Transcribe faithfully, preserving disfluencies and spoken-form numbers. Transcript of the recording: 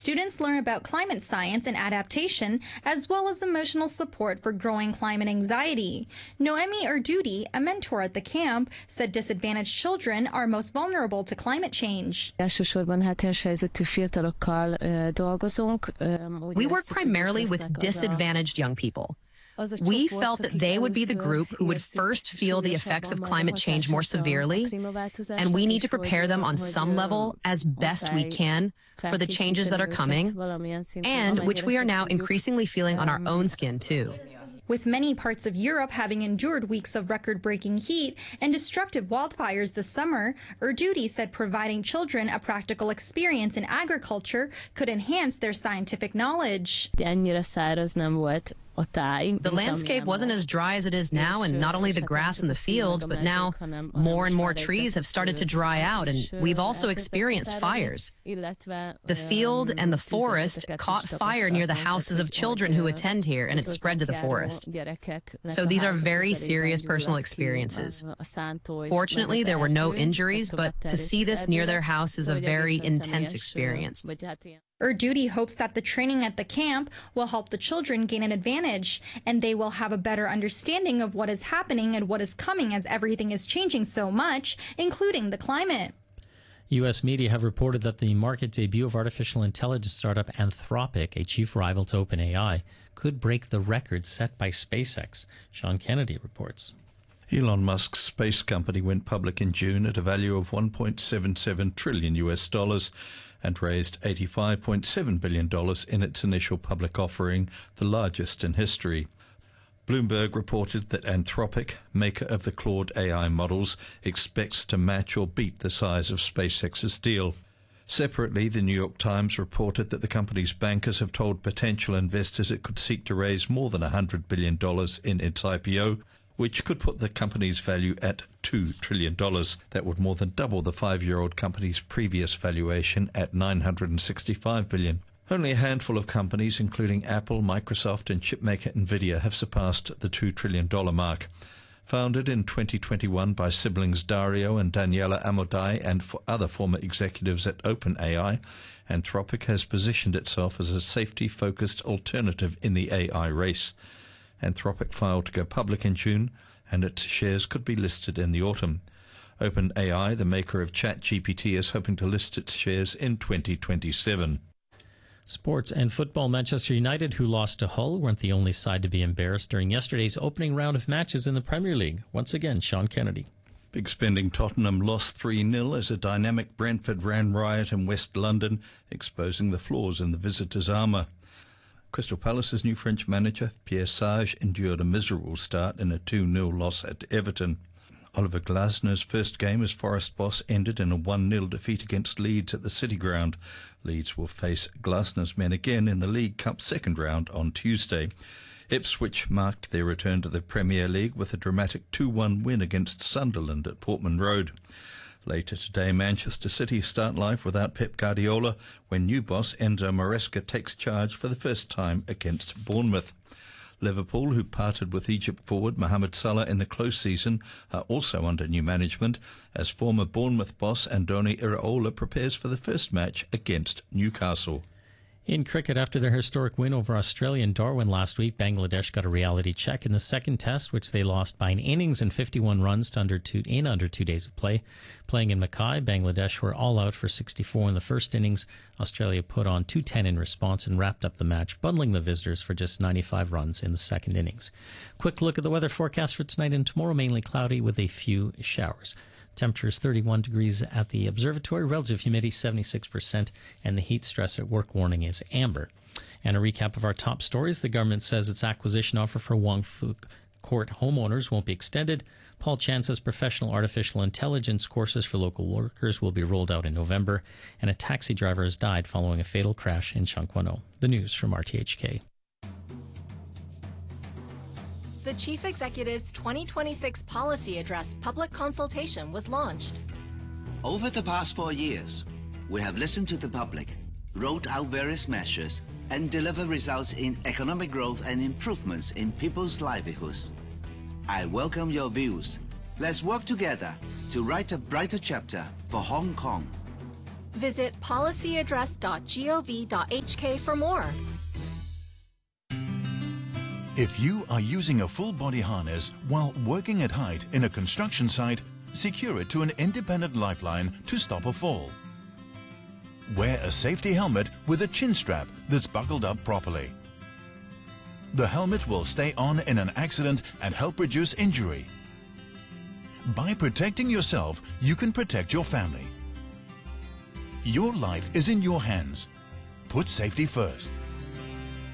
Students learn about climate science and adaptation, as well as emotional support for growing climate anxiety. Noemi Erdudi, a mentor at the camp, said disadvantaged children are most vulnerable to climate change. We work primarily with disadvantaged young people. We felt that they would be the group who would first feel the effects of climate change more severely, and we need to prepare them on some level as best we can for the changes that are coming, and which we are now increasingly feeling on our own skin too. With many parts of Europe having endured weeks of record-breaking heat and destructive wildfires this summer, Erdudi said providing children a practical experience in agriculture could enhance their scientific knowledge. The landscape wasn't as dry as it is now, and not only the grass in the fields, but now more and more trees have started to dry out, and we've also experienced fires. The field and the forest caught fire near the houses of children who attend here, and it spread to the forest. So these are very serious personal experiences. Fortunately, there were no injuries, but to see this near their house is a very intense experience. Erdudi hopes that the training at the camp will help the children gain an advantage, and they will have a better understanding of what is happening and what is coming as everything is changing so much, including the climate. U S media have reported that the market debut of artificial intelligence startup Anthropic, a chief rival to OpenAI, could break the record set by SpaceX. Sean Kennedy reports. Elon Musk's space company went public in June at a value of one point seven seven trillion U S dollars and raised eighty-five point seven billion dollars in its initial public offering, the largest in history. Bloomberg reported that Anthropic, maker of the Claude A I models, expects to match or beat the size of SpaceX's deal. Separately, the New York Times reported that the company's bankers have told potential investors it could seek to raise more than one hundred billion dollars in its I P O, which could put the company's value at two trillion dollars. That would more than double the five-year-old company's previous valuation at nine hundred sixty-five billion dollars. Only a handful of companies, including Apple, Microsoft and chipmaker Nvidia, have surpassed the two trillion dollars mark. Founded in twenty twenty-one by siblings Dario and Daniela Amodei and for other former executives at OpenAI, Anthropic has positioned itself as a safety-focused alternative in the A I race. Anthropic filed to go public in June, and its shares could be listed in the autumn. OpenAI, the maker of ChatGPT, is hoping to list its shares in twenty twenty-seven. Sports and football. Manchester United, who lost to Hull, weren't the only side to be embarrassed during yesterday's opening round of matches in the Premier League. Once again, Sean Kennedy. Big spending Tottenham lost three nil as a dynamic Brentford ran riot in West London, exposing the flaws in the visitors' armour. Crystal Palace's new French manager, Pierre Sage, endured a miserable start in a two nil loss at Everton. Oliver Glasner's first game as Forest boss ended in a one nil defeat against Leeds at the City Ground. Leeds will face Glasner's men again in the League Cup second round on Tuesday. Ipswich marked their return to the Premier League with a dramatic two one win against Sunderland at Portman Road. Later today, Manchester City start life without Pep Guardiola when new boss Enzo Maresca takes charge for the first time against Bournemouth. Liverpool, who parted with Egypt forward Mohamed Salah in the close season, are also under new management as former Bournemouth boss Andoni Iraola prepares for the first match against Newcastle. In cricket, after their historic win over Australia in Darwin last week, Bangladesh got a reality check in the second test, which they lost by an innings and fifty-one runs to under two, in under two days of play. Playing in Mackay, Bangladesh were all out for sixty-four in the first innings. Australia put on two ten in response and wrapped up the match, bundling the visitors for just ninety-five runs in the second innings. Quick look at the weather forecast for tonight and tomorrow, mainly cloudy with a few showers. Temperature is thirty-one degrees at the observatory, relative humidity seventy-six percent, and the heat stress at work warning is amber. And a recap of our top stories. The government says its acquisition offer for Wong Fuk Court homeowners won't be extended. Paul Chan says professional artificial intelligence courses for local workers will be rolled out in November. And a taxi driver has died following a fatal crash in Changkwano. The news from R T H K. The Chief Executive's twenty twenty-six Policy Address public consultation was launched. Over the past four years, we have listened to the public, rolled out various measures, and delivered results in economic growth and improvements in people's livelihoods. I welcome your views. Let's work together to write a brighter chapter for Hong Kong. Visit policy address dot gov dot h k for more. If you are using a full body harness while working at height in a construction site, secure it to an independent lifeline to stop a fall. Wear a safety helmet with a chin strap that's buckled up properly. The helmet will stay on in an accident and help reduce injury. By protecting yourself, you can protect your family. Your life is in your hands. Put safety first.